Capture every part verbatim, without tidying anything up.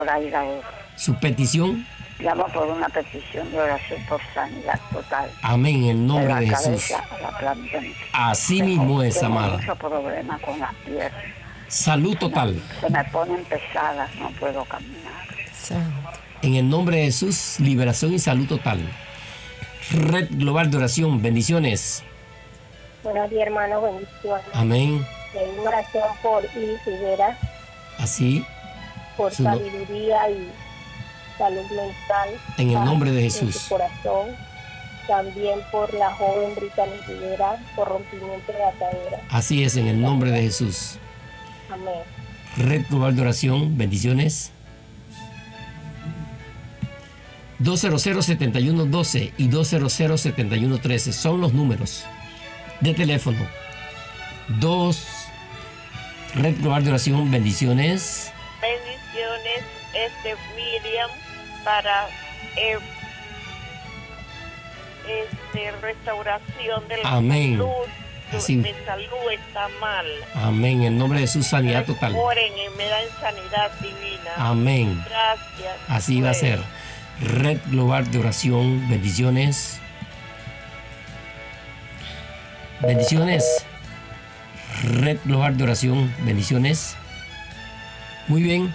Su petición. Llamo por una petición de oración por sanidad total. Amén, en el nombre de, de la Jesús. Cabeza a la planta. Así tengo, mismo es, tengo amada. Mucho problema con las piernas. Salud total. Se me, se me ponen pesadas, no puedo caminar. En el nombre de Jesús, liberación y salud total. Red Global de Oración, bendiciones. Buenos días, hermanos, bendiciones. Amén. En oración por Iris Rivera, Así. por Su sabiduría y salud mental. En el paz nombre de en Jesús. su corazón. También por la joven Brittany Rivera, por rompimiento de atadura. Así es, en el nombre de Jesús. Amén. Red Global de Oración, bendiciones. dos cero cero, siete uno uno dos y dos cero cero, siete uno uno tres son los números de teléfono. Dos Red Global de Oración, bendiciones. Bendiciones, este Miriam, para eh, este restauración de la Amén. salud. Así. Mi salud está mal. Amén. En el nombre de Jesús, sanidad total. Oren y me dan sanidad divina. Amén. Gracias. Así va a ser. Red Global de Oración, bendiciones. Bendiciones. Red Global de Oración, bendiciones. Muy bien.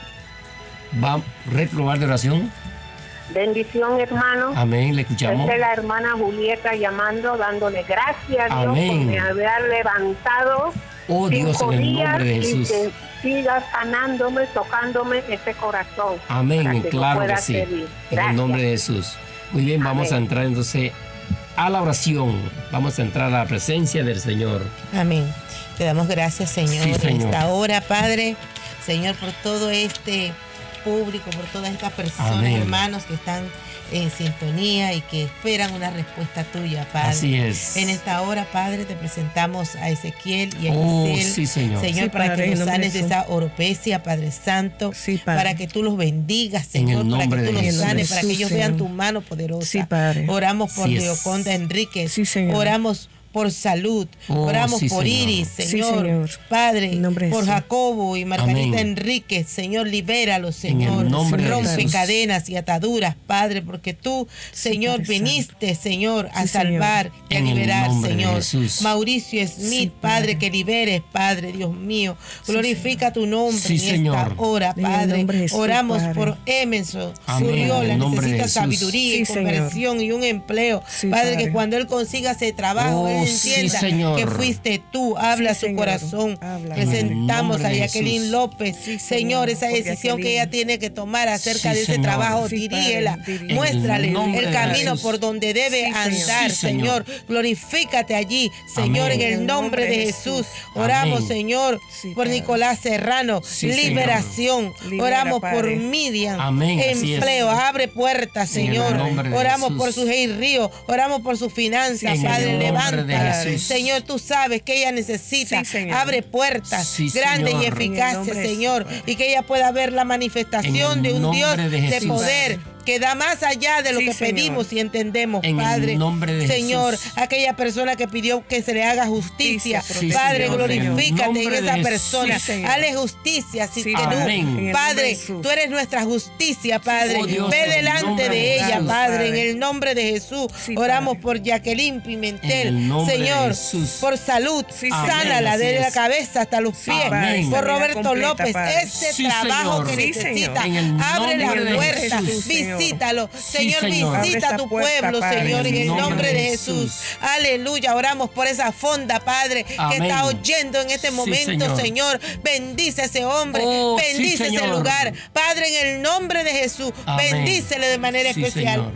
Va, Red Global de Oración. Bendición, hermano. Amén, le escuchamos. Esta es la hermana Julieta llamando, dándole gracias a Dios Amén. por me haber levantado. Oh Dios, en el nombre de Jesús. Y que siga sanándome, tocándome ese corazón. Amén, que claro que sí. En el nombre de Jesús. Muy bien, vamos Amén. a entrar entonces a la oración. Vamos a entrar a la presencia del Señor. Amén. Te damos gracias, Señor, sí, Señor. en esta hora, Padre. Señor, por todo este público, por todas estas personas, Amén. hermanos, que están en sintonía y que esperan una respuesta tuya, Padre. Así es. En esta hora, Padre, te presentamos a Ezequiel y a oh, Giselle, sí, Señor. Señor, sí, para padre, que los sanes de esa oropecia, Padre Santo, sí, para que tú los bendigas, Señor, para que tú los Jesús. sanes, para que ellos Señor. vean tu mano poderosa. Sí, Padre. Oramos por sí Leoconda Enríquez, sí, Señor. oramos por salud, oh, oramos sí, por señor. Iris, Señor, sí, señor. Padre, por Jesús. Jacobo y Margarita Amén. Enríquez, Señor, libéralos, Señor, rompe cadenas y ataduras, Padre, porque tú, sí, Señor, Padre viniste, Señor, a sí, salvar señor. y a en liberar, Señor. Mauricio Smith, sí, Padre, que liberes, Padre, Dios mío, glorifica sí, tu nombre sí, en señor. esta hora, Padre. Jesús, oramos Padre. por Emerson Amén. Surriola, necesita de sabiduría sí, y conversión señor. y un empleo, sí, Padre, padre. que cuando él consiga ese trabajo, oh, él entienda sí, que fuiste tú, habla sí, su señor. corazón. Habla, Presentamos a de Jacqueline Jesús. López, sí, Señor, esa decisión Jacqueline. que ella tiene que tomar acerca sí, de ese señor. trabajo, sí, dirígela, padre, muéstrale el, el, el camino Jesús. por donde debe sí, andar, sí, Señor. Señor. Glorifícate allí, Señor, Amén. en el nombre de Jesús. Oramos, Amén. Señor, sí, por padre. Nicolás Serrano, sí, liberación. Libera, Oramos padre. por Miriam, Amén, así empleo, es. abre puertas, Señor. Oramos Jesús. por su Río, oramos por sus finanzas, en Padre, el levanta. Jesús. Señor, tú sabes que ella necesita, sí, abre puertas sí, grandes y Señor. eficaces, Señor, y que ella pueda ver la manifestación de un Dios de, de poder que da más allá de lo sí, que señor. pedimos y entendemos, en Padre. El nombre de Señor, Jesús. aquella persona que pidió que se le haga justicia, Sí, Padre, señor, glorifícate en, en esa de persona. sí, Hale justicia, si sí, que amén. tú, Padre, tú eres nuestra justicia, Padre. Oh, Dios, ve delante de ella, Jesús, Padre, Padre. en el nombre de Jesús. Sí, oramos Padre. por Jacqueline Pimentel, Señor, por salud, sí, sánala amén, desde la es. cabeza hasta los pies. Amén. Por Sanidad Roberto completa, López, Padre. ese Sí, trabajo señor. que Sí, necesita, señor. En el abre la nombre de puerta, Jesús, Señor. visítalo. Sí, Señor, señor. visita Abre tu esa puerta, pueblo, Padre, Señor, en el nombre de Jesús. Jesús. Aleluya, oramos por esa fonda, Padre, que Amén. está oyendo en este Sí, momento, señor. Señor. Bendice a ese hombre, Oh, bendice sí, ese señor. lugar. Padre, en el nombre de Jesús, Amén. bendícele de manera Sí, especial. señor.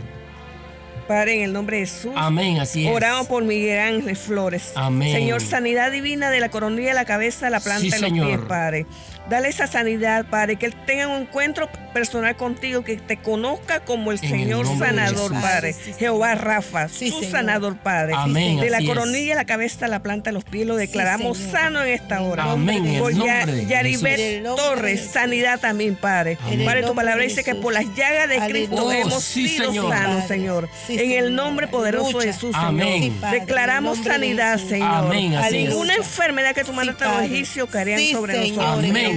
Padre, en el nombre de Jesús. Amén, así es. Oramos por Miguel Ángel Flores. Amén. Señor, sanidad divina de la coronilla de la cabeza a la planta Sí, de los señor. pies, Padre. Dale esa sanidad, Padre, que él tenga un encuentro personal contigo, que te conozca como el En el Señor nombre de sanador, Jesús. Padre. Sí, sí, Jehová Rafa, Sí, su señor. sanador, Padre. Amén, De la así es. coronilla a la cabeza a la planta de los pies, lo declaramos señor. sano en esta hora. Amén, en el Por Ya- nombre de Yaribet Jesús. En el nombre de Torres, Jesús. sanidad también, Padre. Amén. Padre, tu nombre palabra de dice que Jesús. por las llagas de Aleluya. Cristo Oh, hemos sí, sido señor. sanos, Padre. Señor. Sí, en señor. el nombre poderoso de Aleluya. Jesús, Amén. Señor. Sí, Padre, Declaramos en el nombre de sanidad, Jesús. Señor. Amén, así es. Ninguna enfermedad que tú mandaste a los Padre. egipcios caerían Sí, sobre Señor, nosotros. en el Amén,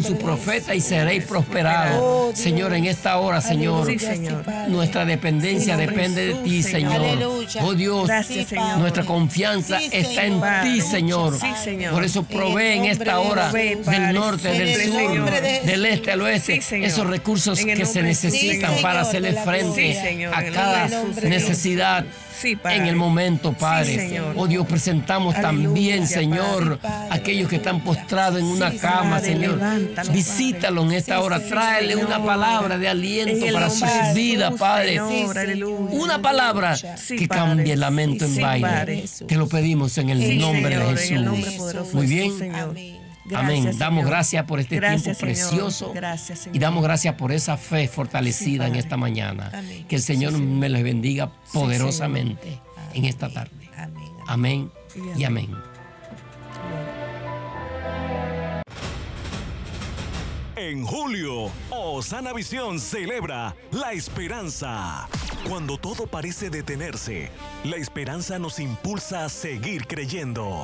en su profeta y seréis prosperados. Oh, Señor, en esta hora, Señor, Sí, Señor. nuestra dependencia Sí, depende de Jesús, ti, Señor. Señor. Aleluya. Oh Dios, Gracias, Señor. nuestra confianza Sí, está en Señor. ti, Señor. Sí, Señor. Por eso provee en En el esta nombre de hora Jesús. del Padre, norte, en del el sur, nombre de del este al oeste, Sí, Señor. esos recursos En el que se nombre de Jesús, necesitan Señor. para Sí, hacerle Señor, de la frente gloria. Sí, Señor, a en el cada nombre de Jesús, necesidad Sí, Padre. en el momento, Padre. Sí, Señor. Oh Dios, presentamos Aleluya, también, Señor, Padre. aquellos que están postrados en una Sí, cama, Padre, Señor. levántalos, Visítalo en esta Sí, hora, sí, tráele Señor. una palabra de aliento En el para nombre sus de vidas, Jesús, Padre. Señor, Sí, aleluya. Una palabra Sí, que Padre. cambie el lamento Sí, en sí, baile. Padre. Te lo pedimos en el Sí, nombre Señor, de en Jesús. el nombre poderoso Muy de bien. Jesús, Señor. Amén. Amén. Gracias, Damos Señor. gracias por este Gracias, tiempo Señor. precioso. Gracias, Señor. Y damos gracias por esa fe fortalecida Sí, en Padre. esta mañana. Amén. Que el Señor Sí, Señor. me les bendiga poderosamente Señor. en esta tarde. Amén. Amén Y y amén. En julio, Osana Visión celebra la esperanza. Cuando todo parece detenerse, la esperanza nos impulsa a seguir creyendo.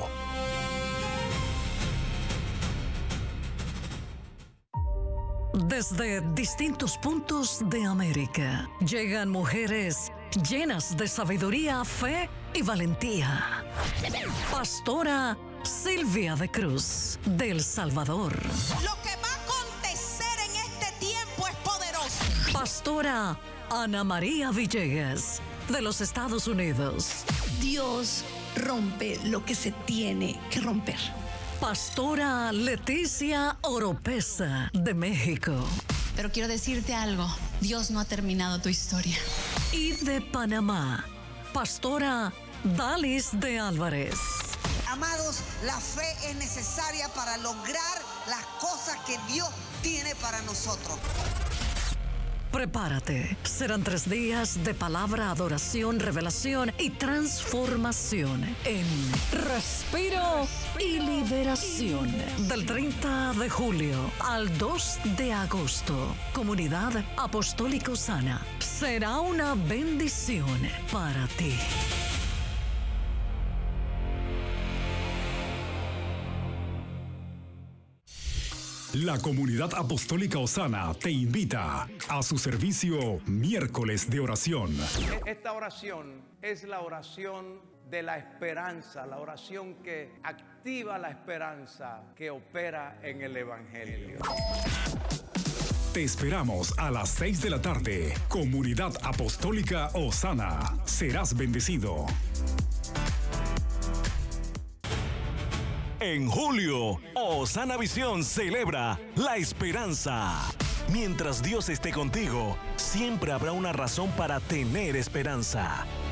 Desde distintos puntos de América llegan mujeres llenas de sabiduría, fe y valentía. Pastora Silvia de Cruz, de El Salvador. Lo que va a acontecer en este tiempo es poderoso. Pastora Ana María Villegas, de los Estados Unidos. Dios rompe lo que se tiene que romper. Pastora Leticia Oropesa, de México. Pero quiero decirte algo, Dios no ha terminado tu historia. Y de Panamá, Pastora Dalis de Álvarez. Amados, la fe es necesaria para lograr las cosas que Dios tiene para nosotros. Prepárate, serán tres días de palabra, adoración, revelación y transformación en Respiro y Liberación. Del treinta de julio al dos de agosto, Comunidad Apostólica Osana. Será una bendición para ti. La Comunidad Apostólica Osana te invita a su servicio Miércoles de Oración. Esta oración es la oración de la esperanza, la oración que activa la esperanza que opera en el Evangelio. Te esperamos a las seis de la tarde. Comunidad Apostólica Osana. Serás bendecido. En julio, Osana Visión celebra la esperanza. Mientras Dios esté contigo, siempre habrá una razón para tener esperanza.